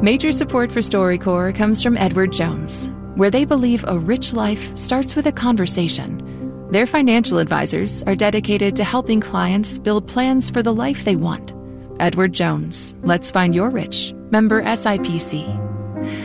Major support for StoryCorps comes from Edward Jones, where they believe a rich life starts with a conversation. Their financial advisors are dedicated to helping clients build plans for the life they want. Edward Jones, let's find your rich. Member SIPC.